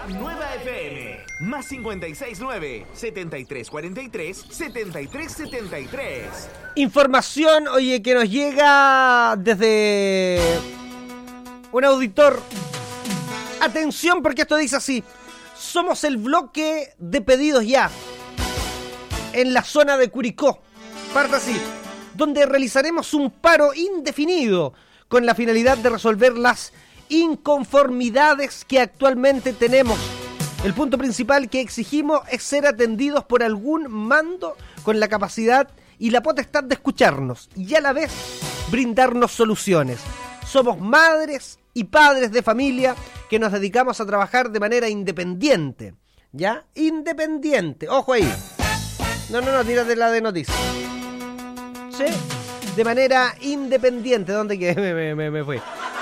Nueva FM. Más 569-7343-7373. Información, oye, que nos llega desde un auditor. Atención, porque esto dice así. Somos el bloque de pedidos ya en la zona de Curicó. Parte así. Donde realizaremos un paro indefinido con la finalidad de resolver las inconformidades que actualmente tenemos. El punto principal que exigimos es ser atendidos por algún mando con la capacidad y la potestad de escucharnos y a la vez brindarnos soluciones. Somos madres y padres de familia que nos dedicamos a trabajar de manera independiente. ¿Ya? Independiente. Ojo ahí. No, tírate la de noticias. ¿Sí? De manera independiente. ¿Dónde que me fui?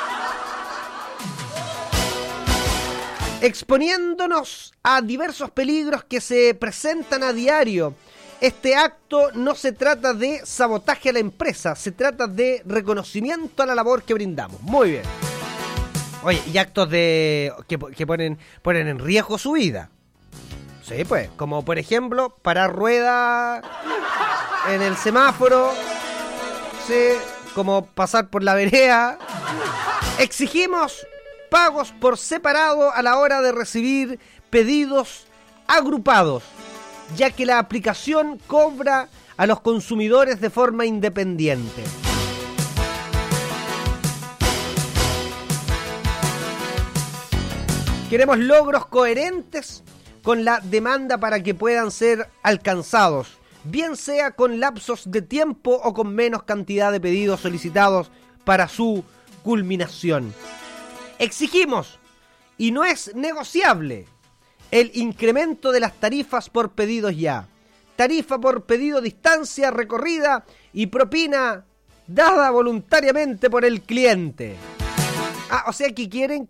Exponiéndonos a diversos peligros que se presentan a diario. Este acto no se trata de sabotaje a la empresa, se trata de reconocimiento a la labor que brindamos. Muy bien. Oye, y actos de que ponen en riesgo su vida. Sí, pues, como por ejemplo, parar rueda en el semáforo, sí, como pasar por la vereda. Exigimos pagos por separado a la hora de recibir pedidos agrupados, ya que la aplicación cobra a los consumidores de forma independiente. Queremos logros coherentes con la demanda para que puedan ser alcanzados, bien sea con lapsos de tiempo o con menos cantidad de pedidos solicitados para su culminación. Exigimos, y no es negociable, el incremento de las tarifas por pedidos ya. Tarifa por pedido, distancia recorrida y propina dada voluntariamente por el cliente. O sea que quieren